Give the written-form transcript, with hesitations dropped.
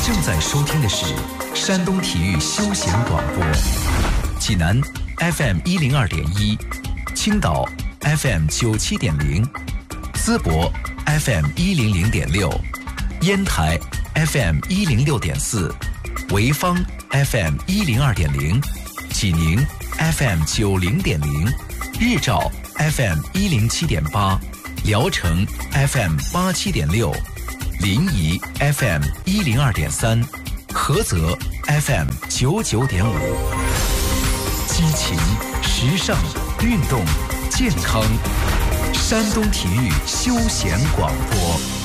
正在收听的是山东体育休闲广播，济南 FM 102.1，青岛 FM 97.0，淄博 FM 100.6，烟台 FM 106.4，潍坊 FM 102.0，济宁 FM 90.0，日照 FM 107.8，聊城 FM 87.6，临沂 FM 102.3，菏泽 FM 99.5。激情、时尚、运动、健康，山东体育休闲广播。